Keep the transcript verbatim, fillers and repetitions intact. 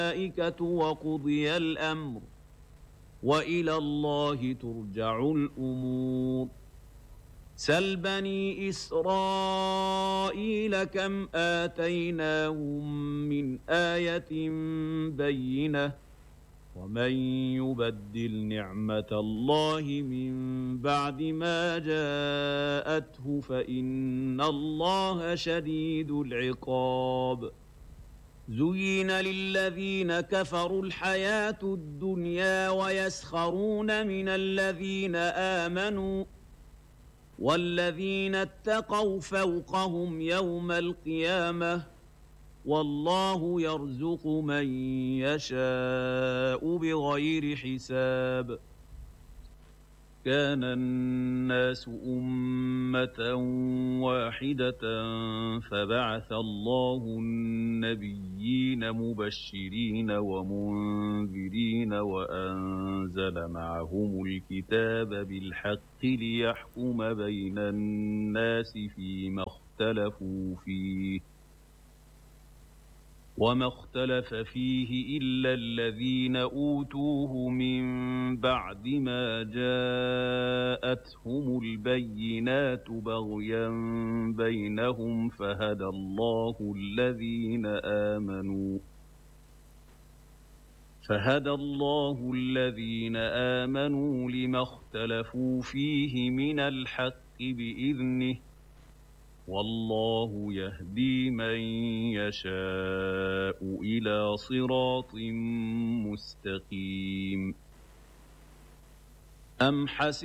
الملائكة وقضي الأمر وإلى الله ترجع الأمور سل بني إسرائيل كم آتيناهم من آية بينة ومن يبدل نعمة الله من بعد ما جاءته فإن الله شديد العقاب زين للذين كفروا الحياة الدنيا ويسخرون من الذين آمنوا والذين اتقوا فوقهم يوم القيامة والله يرزق من يشاء بغير حساب كان الناس أمة واحدة فبعث الله النبيين مبشرين ومنذرين وأنزل معهم الكتاب بالحق ليحكم بين الناس فيما اختلفوا فيه وما اختلف فيه إلا الذين أوتوه من بعد ما جاءتهم البينات بغيا بينهم فهدى الله الذين آمنوا فهدى الله الذين آمنوا لما اختلفوا فيه من الحق بإذنه والله يهدي من يشاء إلى صراط مستقيم أم حسب